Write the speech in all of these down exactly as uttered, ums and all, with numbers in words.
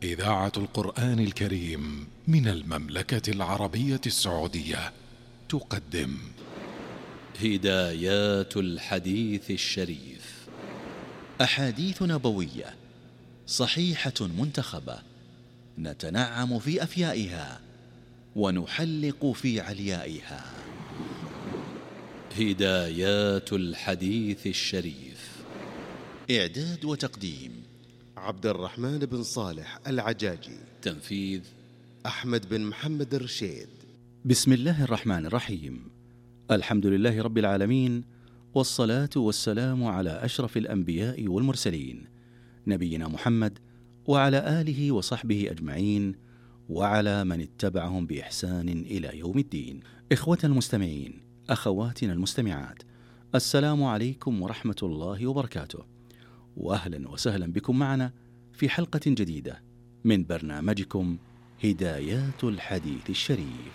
إذاعة القرآن الكريم من المملكة العربية السعودية تقدم هدايات الحديث الشريف، أحاديث نبوية صحيحة منتخبة نتنعم في أفيائها ونحلق في عليائها. هدايات الحديث الشريف، إعداد وتقديم عبد الرحمن بن صالح العجاجي، تنفيذ أحمد بن محمد الرشيد. بسم الله الرحمن الرحيم. الحمد لله رب العالمين، والصلاة والسلام على أشرف الأنبياء والمرسلين، نبينا محمد وعلى آله وصحبه أجمعين، وعلى من اتبعهم بإحسان إلى يوم الدين. إخوة المستمعين، أخواتنا المستمعات، السلام عليكم ورحمة الله وبركاته، وأهلا وسهلا بكم معنا في حلقة جديدة من برنامجكم هدايات الحديث الشريف.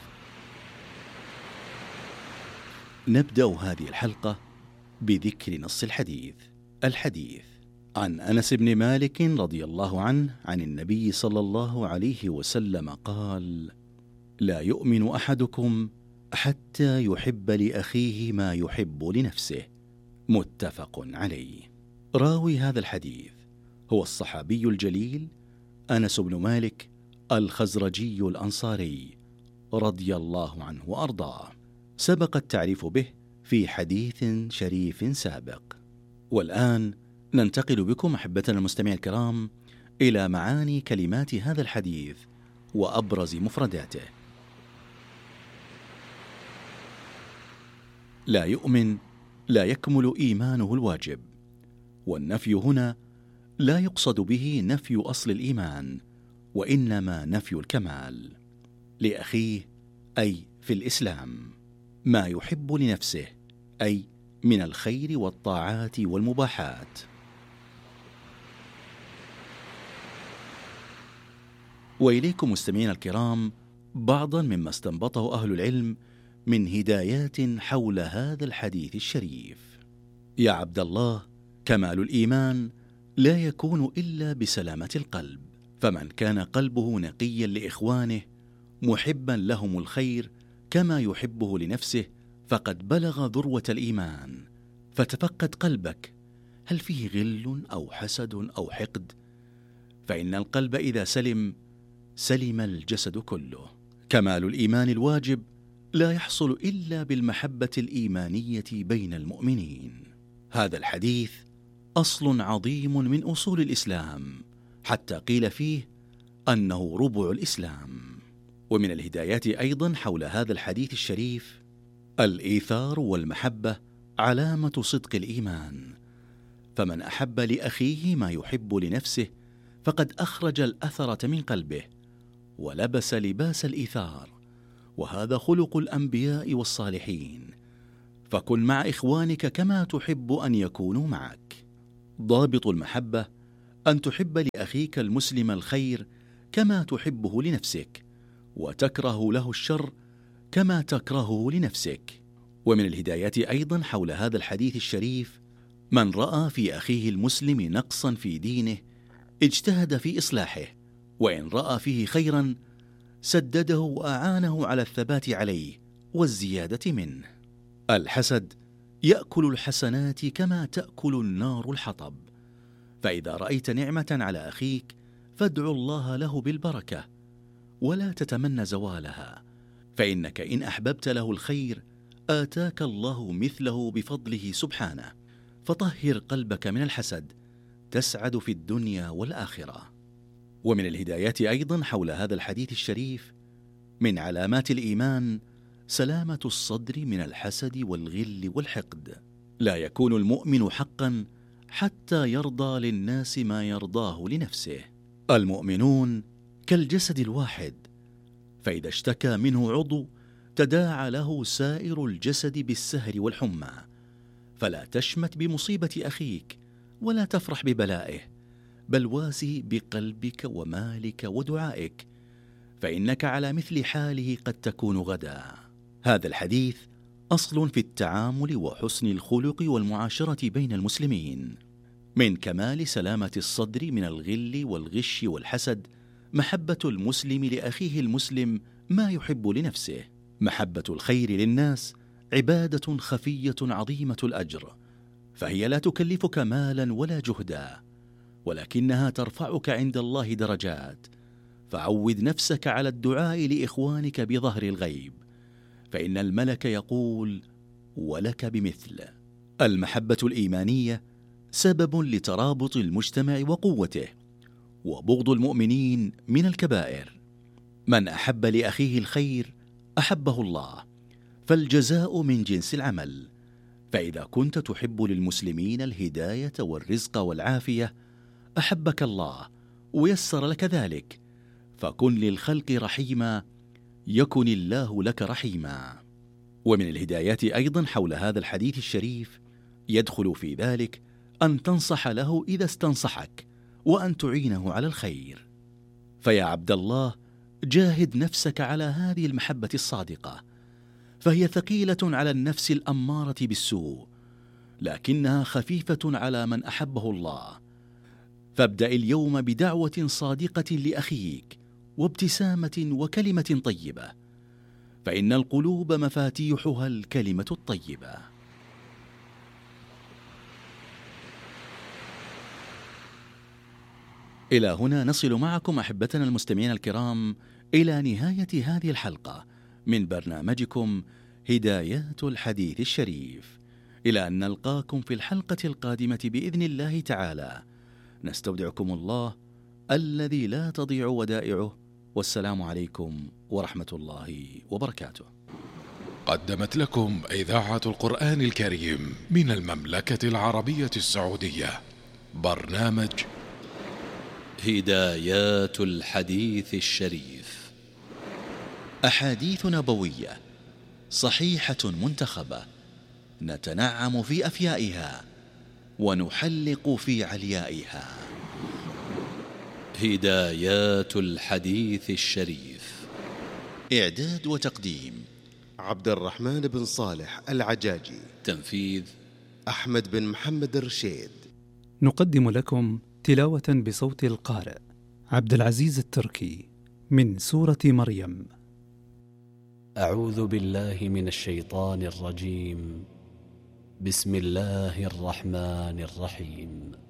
نبدأ هذه الحلقة بذكر نص الحديث. الحديث عن أنس بن مالك رضي الله عنه عن النبي صلى الله عليه وسلم قال: لا يؤمن أحدكم حتى يحب لأخيه ما يحب لنفسه. متفق عليه. راوي هذا الحديث هو الصحابي الجليل أنس بن مالك الخزرجي الأنصاري رضي الله عنه وأرضاه. سبق التعريف به في حديث شريف سابق، والآن ننتقل بكم أحبتنا المستمعين الكرام إلى معاني كلمات هذا الحديث وأبرز مفرداته. لا يؤمن لا يكمل إيمانه الواجب، والنفي هنا لا يقصد به نفي أصل الإيمان، وإنما نفي الكمال لأخيه، أي في الإسلام، ما يحب لنفسه، أي من الخير والطاعات والمباحات. وإليكم مستمعينا الكرام بعضا مما استنبطه أهل العلم من هدايات حول هذا الحديث الشريف. يا عبد الله، كمال الإيمان لا يكون إلا بسلامة القلب، فمن كان قلبه نقيا لإخوانه محبا لهم الخير كما يحبه لنفسه فقد بلغ ذروة الإيمان. فتفقد قلبك، هل فيه غل أو حسد أو حقد؟ فإن القلب إذا سلم سلم الجسد كله. كمال الإيمان الواجب لا يحصل إلا بالمحبة الإيمانية بين المؤمنين. هذا الحديث أصل عظيم من أصول الإسلام، حتى قيل فيه أنه ربع الإسلام. ومن الهدايات أيضا حول هذا الحديث الشريف الإيثار والمحبة علامة صدق الإيمان، فمن أحب لأخيه ما يحب لنفسه فقد أخرج الأثرة من قلبه ولبس لباس الإيثار، وهذا خلق الأنبياء والصالحين. فكن مع إخوانك كما تحب أن يكونوا معك. ضابط المحبة أن تحب لأخيك المسلم الخير كما تحبه لنفسك، وتكره له الشر كما تكرهه لنفسك. ومن الهدايات أيضا حول هذا الحديث الشريف من رأى في أخيه المسلم نقصا في دينه اجتهد في إصلاحه، وإن رأى فيه خيرا سدده وأعانه على الثبات عليه والزيادة منه. الحسد يأكل الحسنات كما تأكل النار الحطب، فإذا رأيت نعمة على أخيك فادعو الله له بالبركة ولا تتمنى زوالها، فإنك إن أحببت له الخير آتاك الله مثله بفضله سبحانه. فطهر قلبك من الحسد تسعد في الدنيا والآخرة. ومن الهدايات أيضا حول هذا الحديث الشريف من علامات الإيمان سلامة الصدر من الحسد والغل والحقد. لا يكون المؤمن حقا حتى يرضى للناس ما يرضاه لنفسه. المؤمنون كالجسد الواحد، فإذا اشتكى منه عضو تداعى له سائر الجسد بالسهر والحمى. فلا تشمت بمصيبة أخيك ولا تفرح ببلائه، بل واسي بقلبك ومالك ودعائك، فإنك على مثل حاله قد تكون غدا. هذا الحديث أصل في التعامل وحسن الخلق والمعاشرة بين المسلمين. من كمال سلامة الصدر من الغل والغش والحسد محبة المسلم لأخيه المسلم ما يحب لنفسه. محبة الخير للناس عبادة خفية عظيمة الأجر، فهي لا تكلفك مالا ولا جهدا، ولكنها ترفعك عند الله درجات. فعود نفسك على الدعاء لإخوانك بظهر الغيب، فإن الملك يقول ولك بمثل. المحبة الإيمانية سبب لترابط المجتمع وقوته، وبغض المؤمنين من الكبائر. من أحب لأخيه الخير أحبه الله، فالجزاء من جنس العمل. فإذا كنت تحب للمسلمين الهداية والرزق والعافية أحبك الله ويسر لك ذلك، فكن للخلق رحيما يكن الله لك رحيما. ومن الهدايات أيضا حول هذا الحديث الشريف يدخل في ذلك أن تنصح له إذا استنصحك، وأن تعينه على الخير. فيا عبد الله، جاهد نفسك على هذه المحبة الصادقة، فهي ثقيلة على النفس الأمارة بالسوء، لكنها خفيفة على من أحبه الله. فابدأ اليوم بدعوة صادقة لأخيك، وابتسامة وكلمة طيبة، فإن القلوب مفاتيحها الكلمة الطيبة. إلى هنا نصل معكم أحبتنا المستمعين الكرام إلى نهاية هذه الحلقة من برنامجكم هدايات الحديث الشريف. إلى أن نلقاكم في الحلقة القادمة بإذن الله تعالى، نستودعكم الله الذي لا تضيع ودائعه، والسلام عليكم ورحمة الله وبركاته. قدمت لكم إذاعة القرآن الكريم من المملكة العربية السعودية برنامج هدايات الحديث الشريف، أحاديث نبوية صحيحة منتخبة، نتنعم في أفيائها ونحلق في عليائها. هدايات الحديث الشريف، إعداد وتقديم عبد الرحمن بن صالح العجاجي، تنفيذ أحمد بن محمد الرشيد. نقدم لكم تلاوة بصوت القارئ عبد العزيز التركي من سورة مريم. أعوذ بالله من الشيطان الرجيم. بسم الله الرحمن الرحيم.